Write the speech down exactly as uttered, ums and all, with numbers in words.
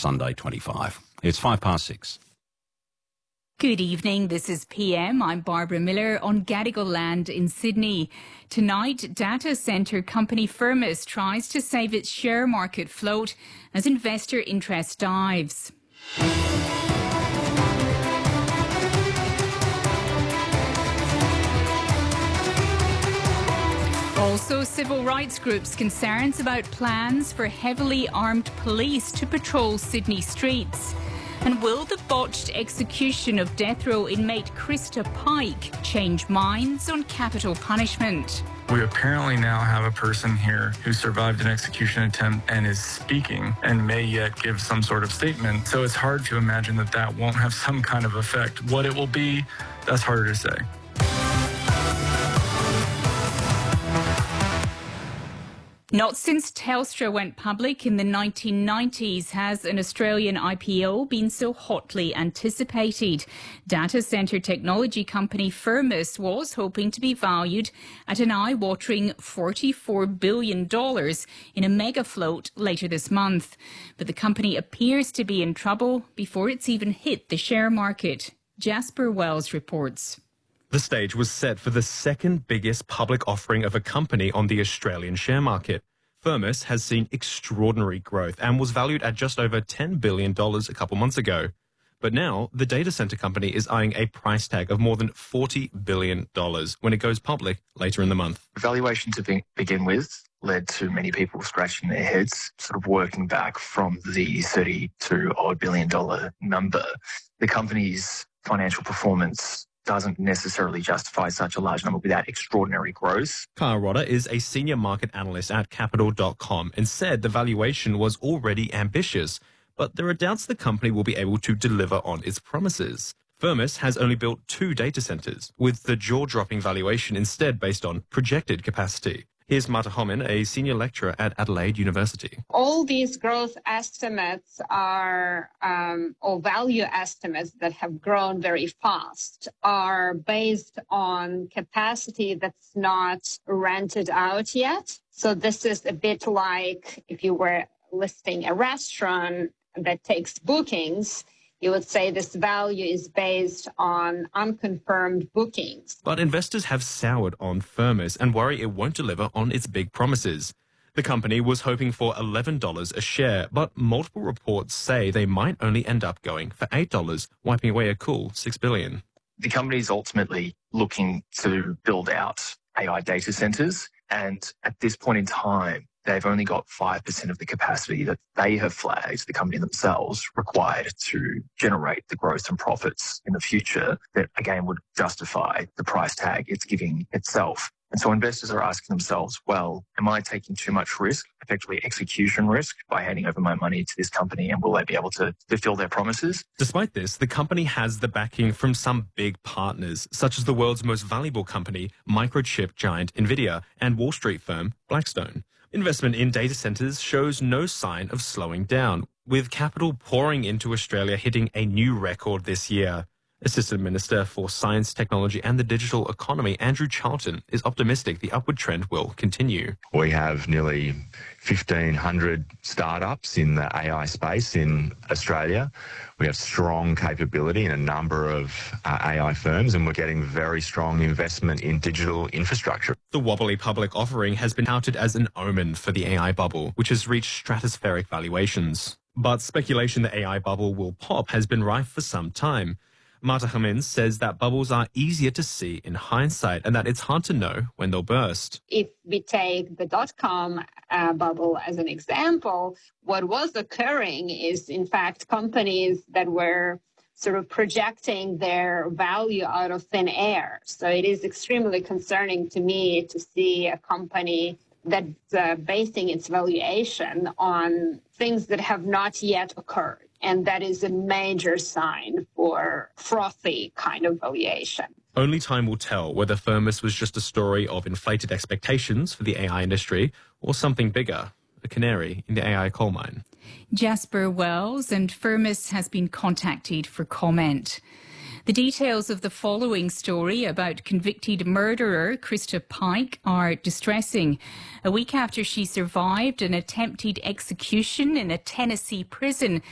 Sunday twenty-five. It's five past six. Good evening, this is P M. I'm Barbara Miller on Gadigal land in Sydney. Tonight, data centre company Firmus tries to save its share market float as investor interest dives. Also, civil rights groups concerns about plans for heavily armed police to patrol Sydney streets. And will the botched execution of death row inmate Krista Pike change minds on capital punishment? We apparently now have a person here who survived an execution attempt and is speaking and may yet give some sort of statement. So it's hard to imagine that that won't have some kind of effect. What it will be, that's harder to say. Not since Telstra went public in the nineteen nineties has an Australian I P O been so hotly anticipated. Data centre technology company Firmus was hoping to be valued at an eye-watering forty-four billion dollars in a mega float later this month. But the company appears to be in trouble before it's even hit the share market. Jasper Wells reports. The stage was set for the second biggest public offering of a company on the Australian share market. Firmus has seen extraordinary growth and was valued at just over ten billion dollars a couple months ago. But now, the data centre company is eyeing a price tag of more than forty billion dollars when it goes public later in the month. Valuation to be, begin with led to many people scratching their heads, sort of working back from the thirty-two odd billion dollar number. The company's financial performance doesn't necessarily justify such a large number without extraordinary growth. Kyle Rodder is a senior market analyst at capital dot com and said the valuation was already ambitious, but there are doubts the company will be able to deliver on its promises. Firmus has only built two data centres, with the jaw-dropping valuation instead based on projected capacity. Here's Marta Homin, a senior lecturer at Adelaide University. All these growth estimates are, um, or value estimates that have grown very fast, are based on capacity that's not rented out yet. So this is a bit like if you were listing a restaurant that takes bookings, you would say this value is based on unconfirmed bookings. But investors have soured on Firmus and worry it won't deliver on its big promises. The company was hoping for eleven dollars a share, but multiple reports say they might only end up going for eight dollars, wiping away a cool six billion dollars. The company is ultimately looking to build out A I data centres, and at this point in time, they've only got five percent of the capacity that they have flagged, the company themselves, required to generate the growth and profits in the future that, again, would justify the price tag it's giving itself. And so investors are asking themselves, well, am I taking too much risk, effectively execution risk, by handing over my money to this company, and will they be able to fulfill their promises? Despite this, the company has the backing from some big partners, such as the world's most valuable company, microchip giant NVIDIA, and Wall Street firm Blackstone. Investment in data centres shows no sign of slowing down, with capital pouring into Australia hitting a new record this year. Assistant Minister for Science, Technology and the Digital Economy, Andrew Charlton, is optimistic the upward trend will continue. We have nearly fifteen hundred startups in the A I space in Australia. We have strong capability in a number of uh, A I firms, and we're getting very strong investment in digital infrastructure. The wobbly public offering has been touted as an omen for the A I bubble, which has reached stratospheric valuations. But speculation the A I bubble will pop has been rife for some time. Marta Homin says that bubbles are easier to see in hindsight and that it's hard to know when they'll burst. If we take the dot-com uh, bubble as an example, what was occurring is, in fact, companies that were sort of projecting their value out of thin air. So it is extremely concerning to me to see a company that's uh, basing its valuation on things that have not yet occurred. And that is a major sign for frothy kind of valuation. Only time will tell whether Firmus was just a story of inflated expectations for the A I industry or something bigger, a canary in the A I coal mine. Jasper Wells, and Firmus has been contacted for comment. The details of the following story about convicted murderer Krista Pike are distressing. A week after she survived an attempted execution in a Tennessee prison,